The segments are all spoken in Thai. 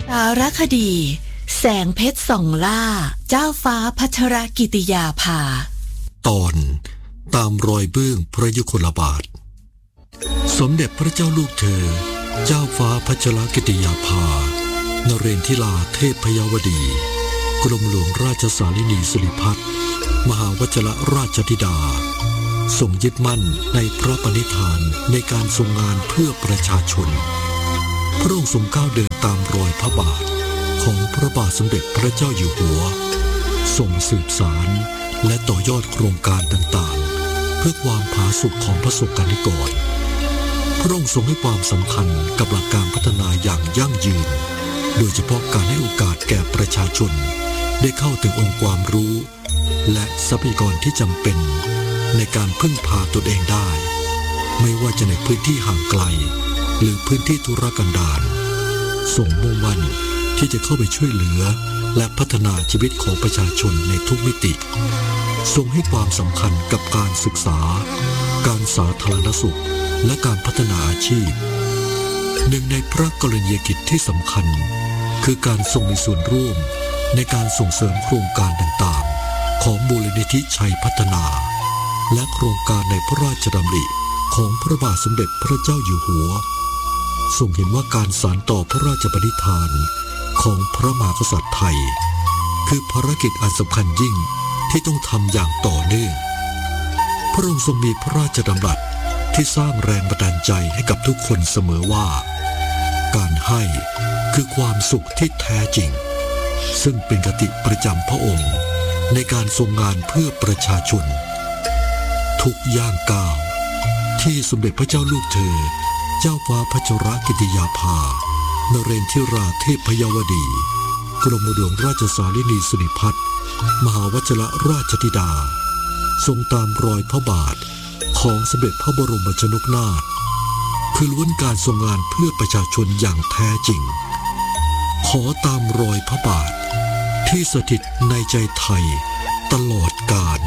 สารคดีแสงเพชรส่องล่าเจ้าฟ้าพัชรกิติยาภาตอนตามรอยเบื้องพระยุคลบาทสมเด็จพระเจ้าลูกเธอเจ้าฟ้าพัชรกิติยาภานเรนทิลาเทพพยวดีกรมหลวงราชสารินีสิริพัฒน์มหาวชรราชธิดาทรงยึดมั่นในพระปณิธานในการทรงงานเพื่อประชาชนพระองค์ทรงก้าวเดินตามรอยพระบาทของพระบาทสมเด็จพระเจ้าอยู่หัวทรงสืบสารและต่อยอดโครงการต่างๆเพื่อความผาสุกของประสบกนิกรพระองค์ทรงให้ความสำคัญกับหลักการพัฒนาอย่างยั่งยืนโดยเฉพาะการให้โอกาสแก่ประชาชนได้เข้าถึงองค์ความรู้และทรัพยากรที่จำเป็นในการพึ่งพาตนเองได้ไม่ว่าจะในพื้นที่ห่างไกลหรือพื้นที่ทุรกันดารทรงมุ่งมั่นที่จะเข้าไปช่วยเหลือและพัฒนาชีวิตของประชาชนในทุกมิติทรงให้ความสำคัญกับการศึกษาการสาธารณสุขและการพัฒนาอาชีพหนึ่งในพระกรณียกิจที่สำคัญคือการทรงมีส่วนร่วมในการส่งเสริมโครงการต่างๆของมูลนิธิชัยพัฒนาและโครงการในพระราชดำริของพระบาทสมเด็จพระเจ้าอยู่หัวทรงเห็นว่าการสานต่อพระราชปณิธานของพระมหากษัตริย์ไทยคือภารกิจอันสำคัญยิ่งที่ต้องทำอย่างต่อเนื่องพระองค์ทรงมีพระราชดำรัสที่สร้างแรงบันดาลใจให้กับทุกคนเสมอว่าการให้คือความสุขที่แท้จริงซึ่งเป็นคติประจำพระองค์ในการทรงงานเพื่อประชาชนทุกย่างก้าวที่สมเด็จพระเจ้าลูกเธอเจ้าฟ้าพัชรกิติยาภานเรนทิราเทพพยวดีกรมหลวงราชสารินีสิริพัฒน์มหาวชรราชธิดาทรงตามรอยพระบาทของสมเด็จพระบรมชนกนาถคือล้วนการทรงงานเพื่อประชาชนอย่างแท้จริงขอตามรอยพระบาทที่สถิตในใจไทยตลอดกาล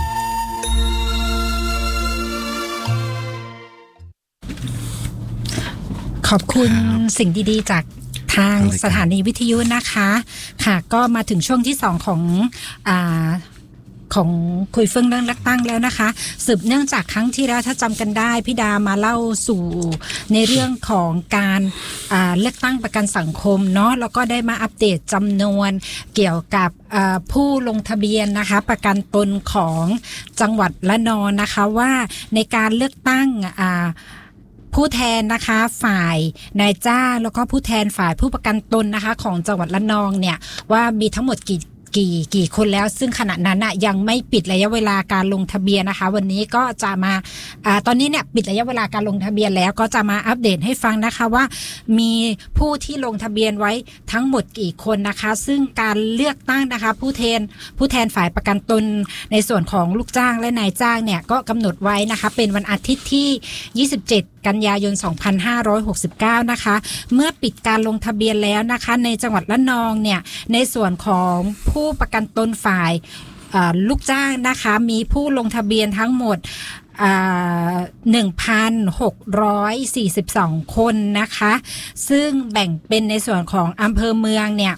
ขอบคุณสิ่งดีๆจากทางสถานีวิทยุนะคะค่ะก็มาถึงช่วงที่2ของคุยเฟื่องเรื่องเลือกตั้งแล้วนะคะสืบเนื่องจากครั้งที่แล้วถ้าจำกันได้พี่ดามาเล่าสู่ในเรื่องของการเลือกตั้งประกันสังคมเนาะแล้วก็ได้มาอัปเดตจำนวนเกี่ยวกับผู้ลงทะเบียนนะคะประกันตนของจังหวัดละนองนะคะว่าในการเลือกตั้งผู้แทนนะคะฝ่ายนายจ้างแล้วก็ผู้แทนฝ่ายผู้ประกันตนนะคะของจังหวัดละนองเนี่ยว่ามีทั้งหมดกี่คนแล้วซึ่งขณะนั้นยังไม่ปิดระยะเวลาการลงทะเบียนนะคะวันนี้ก็จะมาตอนนี้เนี่ยปิดระยะเวลาการลงทะเบียนแล้วก็จะมาอัปเดตให้ฟังนะคะว่ามีผู้ที่ลงทะเบียนไว้ทั้งหมดกี่คนนะคะซึ่งการเลือกตั้งนะคะผู้แทนฝ่ายประกันตนในส่วนของลูกจ้างและนายจ้างเนี่ยก็กำหนดไว้นะคะเป็นวันอาทิตย์ที่27กันยายน2569นะคะเมื่อปิดการลงทะเบียนแล้วนะคะในจังหวัดละนองเนี่ยในส่วนของผู้ประกันตนฝ่ายลูกจ้างนะคะมีผู้ลงทะเบียนทั้งหมด1,642 คนนะคะซึ่งแบ่งเป็นในส่วนของอำเภอเมืองเนี่ย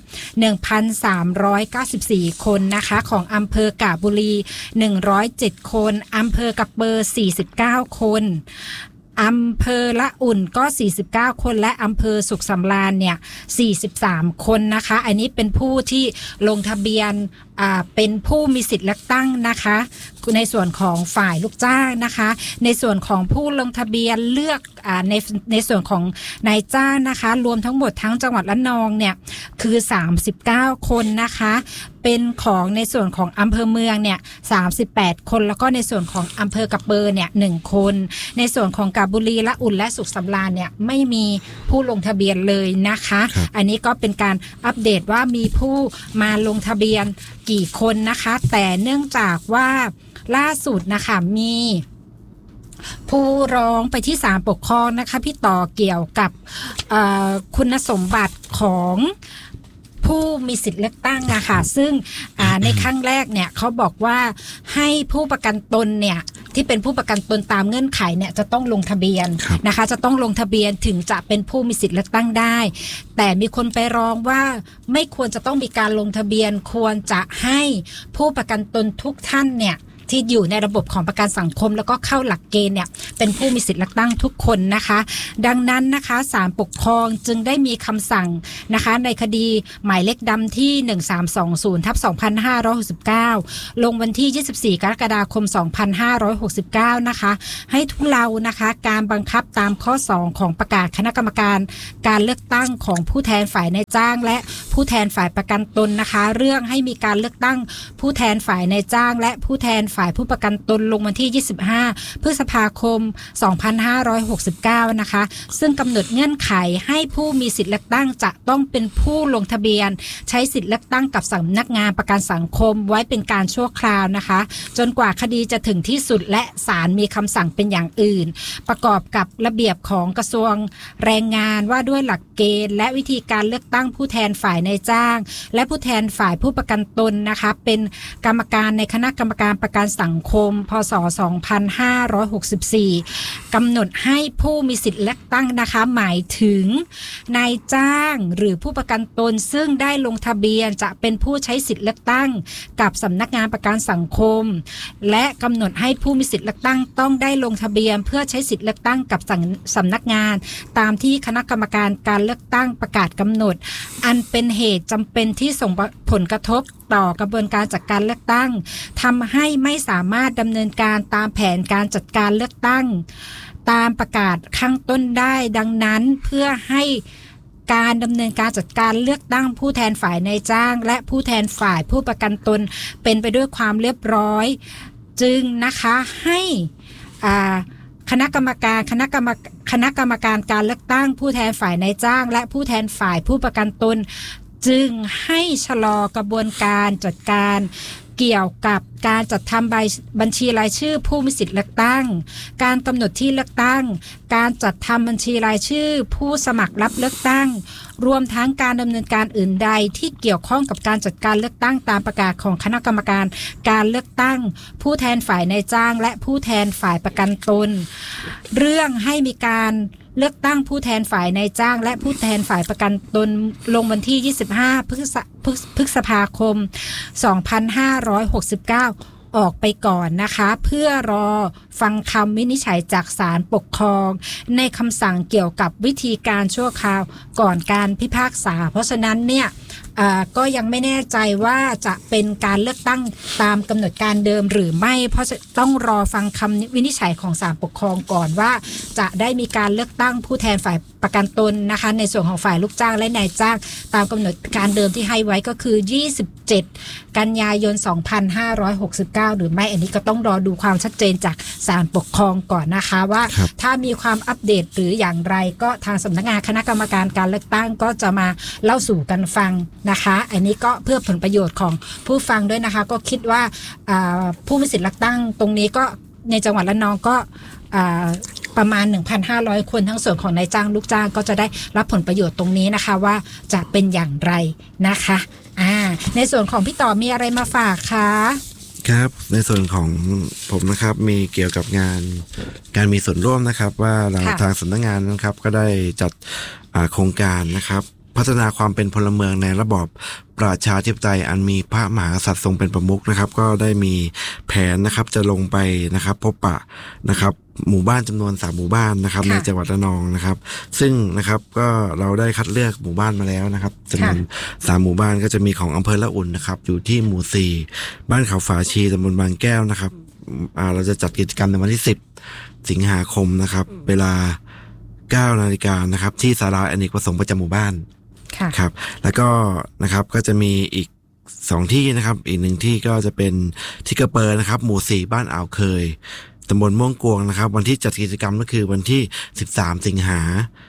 1,394 คนนะคะของอำเภอกาญจนบุรี107คนอำเภอกระเปอร์49คนอำเภอละอุ่นก็49คนและอำเภอสุขสำราญเนี่ย43คนนะคะอันนี้เป็นผู้ที่ลงทะเบียนเป็นผู้มีสิทธิ์เลือกตั้งนะคะในส่วนของฝ่ายลูกจ้างนะคะในส่วนของผู้ลงทะเบียนเลือกในส่วนของนายจ้างนะคะรวมทั้งหมดทั้งจังหวัดละนองเนี่ยคือ39คนนะคะเป็นของในส่วนของอำเภอเมืองเนี่ย38คนแล้วก็ในส่วนของอำเภอกระเปอร์เนี่ย1คนในส่วนของกาญจนบุรีละอุ่นและสุขสำราญเนี่ยไม่มีผู้ลงทะเบียนเลยนะคะอันนี้ก็เป็นการอัปเดตว่ามีผู้มาลงทะเบียนกี่คนนะคะแต่เนื่องจากว่าล่าสุดนะคะมีผู้ร้องไปที่ศาลปกครองนะคะพี่ต่อเกี่ยวกับคุณสมบัติของผู้มีสิทธิ์เลือกตั้งนะคะซึ่งในครั้งแรกเนี่ยเขาบอกว่าให้ผู้ประกันตนเนี่ยที่เป็นผู้ประกันตนตามเงื่อนไขเนี่ยจะต้องลงทะเบียนนะคะจะต้องลงทะเบียนถึงจะเป็นผู้มีสิทธิ์เลือกตั้งได้แต่มีคนไปร้องว่าไม่ควรจะต้องมีการลงทะเบียนควรจะให้ผู้ประกันตนทุกท่านเนี่ยที่อยู่ในระบบของประกันสังคมแล้วก็เข้าหลักเกณฑ์เนี่ยเป็นผู้มีสิทธิ์เลือกตั้งทุกคนนะคะดังนั้นนะคะศาลปกครองจึงได้มีคำสั่งนะคะในคดีหมายเลขดำที่1320/2569ลงวันที่24กรกฎาคม2569นะคะให้ทุเลานะคะการบังคับตามข้อ2ของประกาศคณะกรรมการการเลือกตั้งของผู้แทนฝ่ายนายจ้างและผู้แทนฝ่ายประกันตนนะคะเรื่องให้มีการเลือกตั้งผู้แทนฝ่ายนายจ้างและผู้แทนฝ่ายผู้ประกันตนลงวันที่25พฤษภาคม2569นะคะซึ่งกำหนดเงื่อนไขให้ผู้มีสิทธิเลือกตั้งจะต้องเป็นผู้ลงทะเบียนใช้สิทธิเลือกตั้งกับสำนักงานประกันสังคมไว้เป็นการชั่วคราวนะคะจนกว่าคดีจะถึงที่สุดและศาลมีคำสั่งเป็นอย่างอื่นประกอบกับระเบียบของกระทรวงแรงงานว่าด้วยหลักเกณฑ์และวิธีการเลือกตั้งผู้แทนฝ่ายนายจ้างและผู้แทนฝ่ายผู้ประกันตนนะคะเป็นกรรมการในคณะกรรมการประกันสังคมพ.ศ. 2564กำหนดให้ผู้มีสิทธิเลือกตั้งนะคะหมายถึงนายจ้างหรือผู้ประกันตนซึ่งได้ลงทะเบียนจะเป็นผู้ใช้สิทธิเลือกตั้งกับสำนักงานประกันสังคมและกำหนดให้ผู้มีสิทธิเลือกตั้งต้องได้ลงทะเบียนเพื่อใช้สิทธิเลือกตั้งกับสำนักงานตามที่คณะกรรมการการเลือกตั้งประกาศกำหนดอันเป็นเหตุจำเป็นที่ส่งผลกระทบต่อกระบวนการจัดการเลือกตั้งทำให้ไม่สามารถดำเนินการตามแผนการจัดการเลือกตั้งตามประกาศข้างต้นได้ดังนั้นเพื่อให้การดำเนินการจัดการเลือกตั้งผู้แทนฝ่ายนายจ้างและผู้แทนฝ่ายผู้ประกันตนเป็นไปด้วยความเรียบร้อยจึงนะคะให้คณะกรรมการการเลือกตั้งผู้แทนฝ่ายนายจ้างและผู้แทนฝ่ายผู้ประกันตนจึงให้ชะลอกระบวนการจัดการเกี่ยวกับการจัดทำบัญชีรายชื่อผู้มีสิทธิเลือกตั้งการกำหนดที่เลือกตั้งการจัดทำบัญชีรายชื่อผู้สมัครรับเลือกตั้งรวมทั้งการดำเนินการอื่นใดที่เกี่ยวข้องกับการจัดการเลือกตั้งตามประกาศของคณะกรรมการการเลือกตั้งผู้แทนฝ่ายนายจ้างและผู้แทนฝ่ายประกันตนเรื่องให้มีการเลือกตั้งผู้แทนฝ่ายนายจ้างและผู้แทนฝ่ายประกันตนลงวันที่25พฤษภาคม2569ออกไปก่อนนะคะเพื่อรอฟังคำวินิจฉัยจากศาลปกครองในคำสั่งเกี่ยวกับวิธีการชั่วคราวก่อนการพิพากษาเพราะฉะนั้นเนี่ยก็ยังไม่แน่ใจว่าจะเป็นการเลือกตั้งตามกำหนดการเดิมหรือไม่เพราะต้องรอฟังคำวินิจฉัยของศาลปกครองก่อนว่าจะได้มีการเลือกตั้งผู้แทนฝ่ายประกันตนนะคะในส่วนของฝ่ายลูกจ้างและนายจ้างตามกำหนดการเดิมที่ให้ไว้ก็คือ27กันยายน2569หรือไม่อันนี้ก็ต้องรอดูความชัดเจนจากศาลปกครองก่อนนะคะว่าถ้ามีความอัปเดตหรืออย่างไรก็ทางสำนักงานคณะกรรมการการเลือกตั้งก็จะมาเล่าสู่กันฟังนะคะอันนี้ก็เพื่อผลประโยชน์ของผู้ฟังด้วยนะคะก็คิดว่าผู้มีสิทธิ์เลือกตั้งตรงนี้ก็ในจังหวัดระนองก็ประมาณ 1,500 คนทั้งส่วนของนายจ้างลูกจ้างก็จะได้รับผลประโยชน์ตรงนี้นะคะว่าจะเป็นอย่างไรนะคะในส่วนของพี่ต่อมีอะไรมาฝากคะครับในส่วนของผมนะครับมีเกี่ยวกับการมีส่วนร่วมนะครับว่าเราทางสำนักงานนะครับก็ได้จัดโครงการนะครับพัฒนาความเป็นพลเมืองในระบอบประชาธิปไตยอันมีพระมหากษัตริย์ทรงเป็นประมุขนะครับก็ได้มีแผนนะครับจะลงไปนะครับพบปะนะครับหมู่บ้านจำนวน3หมู่บ้านนะครับในจังหวัดระนองนะครับซึ่งนะครับก็เราได้คัดเลือกหมู่บ้านมาแล้วนะครับจำนวน3หมู่บ้านก็จะมีของอำเภอละอุ่นนะครับอยู่ที่หมู่4บ้านเขาฝาชีตำบลบางแก้วนะครับเราจะจัดกิจกรรมในวันที่10สิงหาคมนะครับเวลา 9 นาฬิกานะครับที่ศาลาอเนกประสงค์ประจำหมู่บ้านครับแล้วก็นะครับก็จะมีอีก2ที่นะครับอีก1ที่ก็จะเป็นที่กระเปอร์นะครับหมู่4บ้านอ่าวเคยตำบลม่วงกวงนะครับวันที่จัดกิจกรรมก็คือวันที่13สิงหา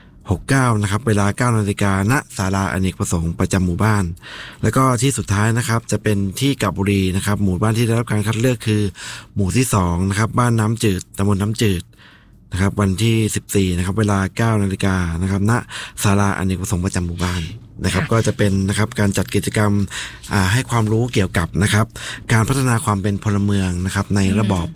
69นะครับเวลา 9 นาฬิกาณศาลาอเนกประสงค์ประจำหมู่บ้านแล้วก็ที่สุดท้ายนะครับจะเป็นที่กาญจนบุรีนะครับหมู่บ้านที่ได้รับการคัดเลือกคือหมู่ที่2นะครับบ้านน้ำจืดตำบลน้ำจืดนะครับวันที่14นะครับเวลา 9 นาฬิกานะครับณศาลาอเนกประสงค์ประจำหมู่บ้านนะครับก็จะเป็นนะครับการจัดกิจกรรมให้ความรู้เกี่ยวกับนะครับการพัฒนาความเป็นพลเมืองนะครับในระบอบ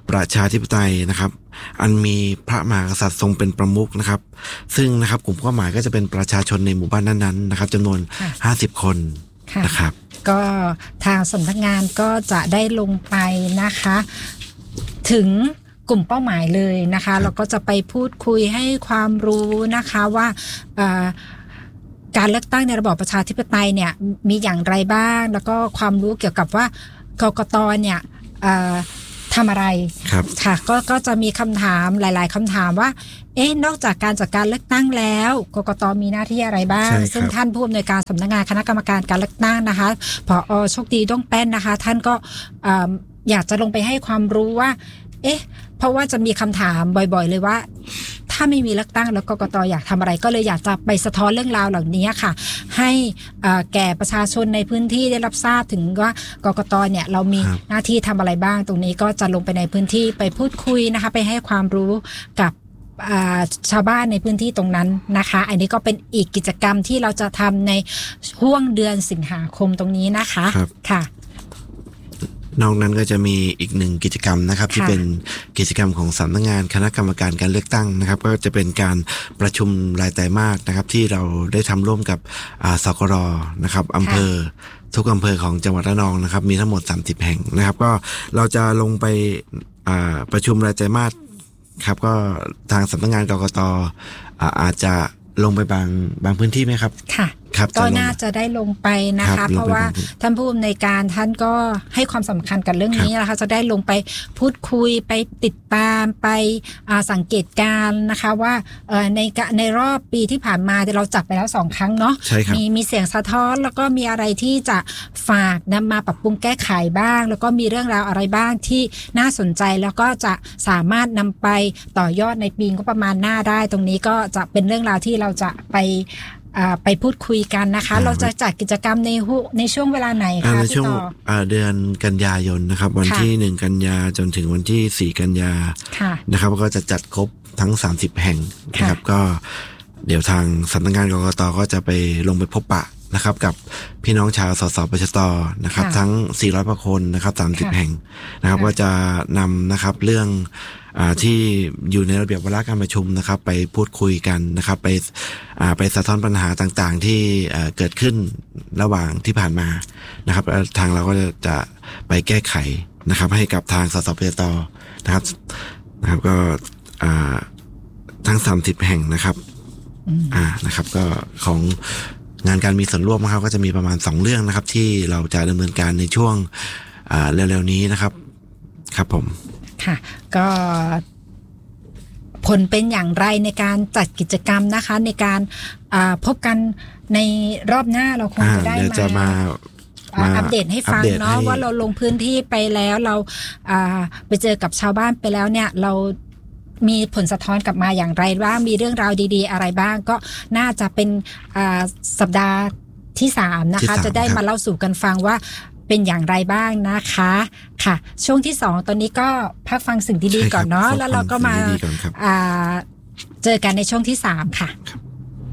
ประชาธิปไตยนะครับอันมีพระมหากษัตริย์ทรงเป็นประมุขนะครับซึ่งนะครับกลุ่มเป้าหมายก็จะเป็นประชาชนในหมู่บ้านนั้นๆนะครับจำนวน50 คนนะครับก็ทางสำนักงานก็จะได้ลงไปนะคะถึงกลุ่มเป้าหมายเลยนะคะแล้วก็จะไปพูดคุยให้ความรู้นะคะว่าการเลือกตั้งในระบอบประชาธิปไตยเนี่ยมีอย่างไรบ้างแล้วก็ความรู้เกี่ยวกับว่ากกตเนี่ยทำอะไรค่ะก็จะมีคำถามหลายๆคำถามว่านอกจากการจัดการเลือกตั้งแล้วกกตมีหน้าที่อะไรบ้างซึ่งท่านผู้อำนวยการสำนักงานคณะกรรมการการเลือกตั้งนะคะผอ.โชคดีด้วงแป้นนะคะท่านก็อยากจะลงไปให้ความรู้ว่าเพราะว่าจะมีคำถามบ่อยๆเลยว่าถ้าไม่มีเลือกตั้งแล้วกกตอยากทำอะไรก็เลยอยากจะไปสะท้อนเรื่องราวเหล่านี้ค่ะให้แก่ประชาชนในพื้นที่ได้รับทราบถึงว่ากกตเนี่ยเรามีหน้าที่ทำอะไรบ้างตรงนี้ก็จะลงไปในพื้นที่ไปพูดคุยนะคะไปให้ความรู้กับชาวบ้านในพื้นที่ตรงนั้นนะคะอันนี้ก็เป็นอีกกิจกรรมที่เราจะทำในช่วงเดือนสิงหาคมตรงนี้นะคะค่ะนอกนั้นก็จะมีอีกหนึ่งกิจกรรมนะครับที่เป็นกิจกรรมของสำนักงานคณะกรรมการการเลือกตั้งนะครับก็จะเป็นการประชุมรายไตรมาสนะครับที่เราได้ทำร่วมกับสกร.นะครับอำเภอทุกอำเภอของจังหวัดระนองนะครับมีทั้งหมด30 แห่งนะครับก็เราจะลงไปประชุมรายไตรมาสครับก็ทางสำนักงานกกต.อาจจะลงไปบางพื้นที่ไหมครับค่ะก็น่าจะได้ลงไปนะคะเพราะว่าท่านผู้อำนวยการท่านก็ให้ความสำคัญกับเรื่องนี้นะคะจะได้ลงไปพูดคุยไปติดตามไปสังเกตการนะคะว่าในรอบปีที่ผ่านมาเราจัดไปแล้ว2 ครั้งเนาะมีเสียงสะท้อนแล้วก็มีอะไรที่จะฝากนำมาปรับปรุงแก้ไขบ้างแล้วก็มีเรื่องราวอะไรบ้างที่น่าสนใจแล้วก็จะสามารถนำไปต่อยอดในปีก็ประมาณหน้าได้ตรงนี้ก็จะเป็นเรื่องราวที่เราจะไปพูดคุยกันนะคะเราจะจัดกิจกรรมในช่วงเวลาไหนคะในช่วงเดือนกันยายนนะครับวันที่1 กันยาจนถึงวันที่4 กันยานะครับก็จะจัดครบทั้ง30 แห่งนะครับก็เดี๋ยวทางสำนักงานกกต.ก็จะไปลงไปพบปะนะครับกับพี่น้องชาวสสปชต.นะครับทั้ง400 กว่าคนนะครับ30 แห่งนะครับก็จะนำนะครับเรื่องที่อยู่ในระเบียบวาระการประชุมนะครับไปพูดคุยกันนะครับไปสะท้อนปัญหาต่างๆที่เกิดขึ้นระหว่างที่ผ่านมานะครับทางเราก็จะไปแก้ไขนะครับให้กับทางสสปชต.นะครับก็ทั้ง30 แห่งนะครับนะครับก็ของงานการมีส่วนร่วมนะครับก็จะมีประมาณ2 เรื่องนะครับที่เราจะดำเนินการในช่วงเร็วๆนี้นะครับครับผมค่ะก็ผลเป็นอย่างไรในการจัดกิจกรรมนะคะในการพบกันในรอบหน้าเราคงจะได้มาอัปเดตให้ฟังเนาะว่าเราลงพื้นที่ไปแล้วเราไปเจอกับชาวบ้านไปแล้วเนี่ยเรามีผลสะท้อนกลับมาอย่างไรบ้างมีเรื่องราวดีๆอะไรบ้างก็น่าจะเป็นสัปดาห์ที่3นะคะจะได้มาเล่าสู่กันฟังว่าเป็นอย่างไรบ้างนะคะค่ะช่วงที่2ตอนนี้ก็พักฟังสิ่งดีๆก่อนเนาะแล้วเราก็มาเจอกันในช่วงที่3ค่ะ